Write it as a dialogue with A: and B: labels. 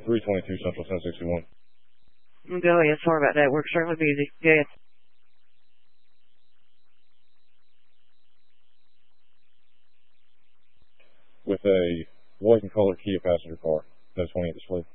A: 322 Central 1061.
B: Go ahead. Sorry about that. We're extremely busy. Go ahead.
A: With a white and colored Kia passenger car. No 28 display.